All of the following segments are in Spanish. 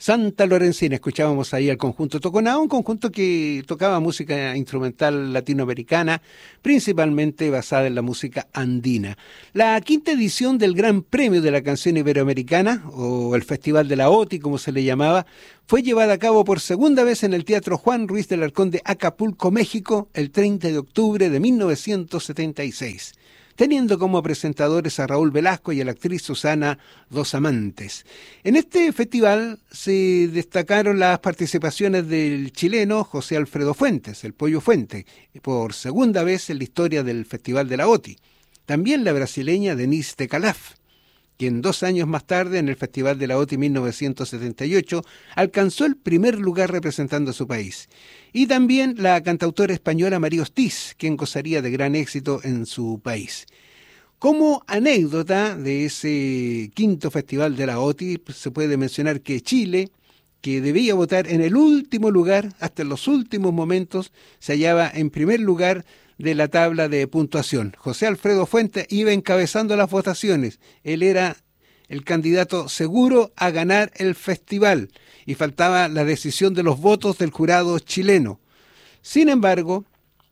Santa Lorenzina, escuchábamos ahí al conjunto Toconá, un conjunto que tocaba música instrumental latinoamericana, principalmente basada en la música andina. La quinta edición del Gran Premio de la Canción Iberoamericana, o el Festival de la OTI, como se le llamaba, fue llevada a cabo por segunda vez en el Teatro Juan Ruiz del Alarcón de Acapulco, México, el 30 de octubre de 1976. Teniendo como presentadores a Raúl Velasco y a la actriz Susana Dos Amantes. En este festival se destacaron las participaciones del chileno José Alfredo Fuentes, el Pollo Fuente, por segunda vez en la historia del Festival de la OTI. También la brasileña Denise de Calaf, quien 2 años más tarde, en el Festival de la OTI 1978, alcanzó el primer lugar representando a su país. Y también la cantautora española María Hostiz, quien gozaría de gran éxito en su país. Como anécdota de ese quinto Festival de la OTI, se puede mencionar que Chile, que debía votar en el último lugar, hasta en los últimos momentos, se hallaba en primer lugar de la tabla de puntuación. José Alfredo Fuentes iba encabezando las votaciones. Él era el candidato seguro a ganar el festival y faltaba la decisión de los votos del jurado chileno. Sin embargo,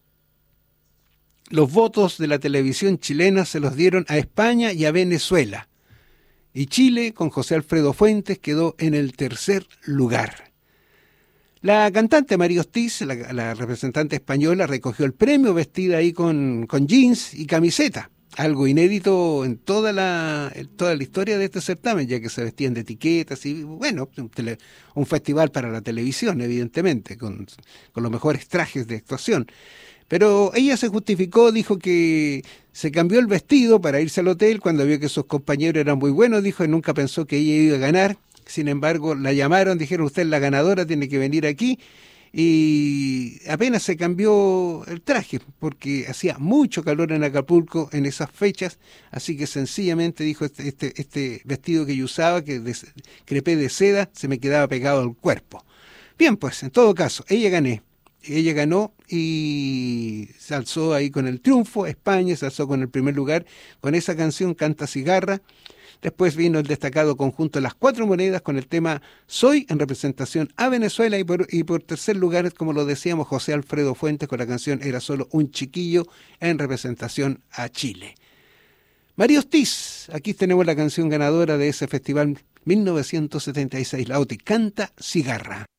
los votos de la televisión chilena se los dieron a España y a Venezuela. Y Chile, con José Alfredo Fuentes, quedó en el tercer lugar. La cantante María Hostiz, la representante española, recogió el premio vestida ahí con jeans y camiseta. Algo inédito en toda la historia de este certamen, ya que se vestían de etiquetas y, bueno, un festival para la televisión, evidentemente, con los mejores trajes de actuación. Pero ella se justificó, dijo que se cambió el vestido para irse al hotel cuando vio que sus compañeros eran muy buenos, dijo que nunca pensó que ella iba a ganar. Sin embargo, la llamaron, dijeron, usted es la ganadora, tiene que venir aquí. Y apenas se cambió el traje, porque hacía mucho calor en Acapulco en esas fechas, así que sencillamente dijo, este vestido que yo usaba, que crepé de seda, se me quedaba pegado al cuerpo. Bien, pues, en todo caso, ella ganó y se alzó ahí con el triunfo. España se alzó con el primer lugar con esa canción Canta Cigarra. Después vino el destacado conjunto Las Cuatro Monedas con el tema Soy, en representación a Venezuela, y por tercer lugar, como lo decíamos, José Alfredo Fuentes con la canción Era Solo un Chiquillo, en representación a Chile. María Hostiz, aquí tenemos la canción ganadora de ese festival 1976, la OTI, Canta Cigarra.